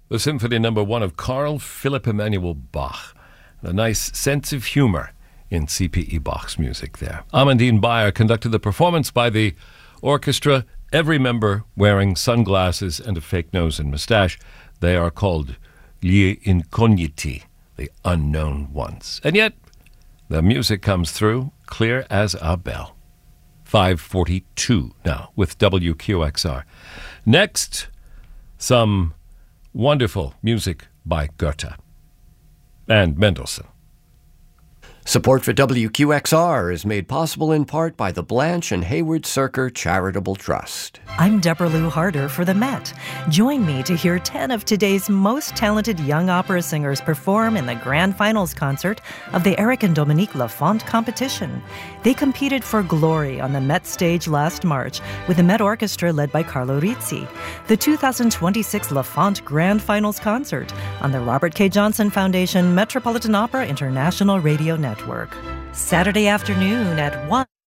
the Symphony No. 1 of Carl Philipp Emanuel Bach. A nice sense of humor in C.P.E. Bach's music there. Amandine Bayer conducted the performance by the orchestra, every member wearing sunglasses and a fake nose and mustache. They are called Gli Incogniti, the unknown ones. And yet, the music comes through clear as a bell. 5:42 now with WQXR. Next, some wonderful music by Goethe and Mendelssohn. Support for WQXR is made possible in part by the Blanche and Hayward Cirker Charitable Trust. I'm Deborah Lou Harder for the Met. Join me to hear 10 of today's most talented young opera singers perform in the grand finals concert of the Eric and Dominique Lafont competition. They competed for glory on the Met stage last March with the Met Orchestra led by Carlo Rizzi. The 2026 Lafont Grand Finals Concert on the Robert K. Johnson Foundation Metropolitan Opera International Radio Network. Saturday afternoon at 1.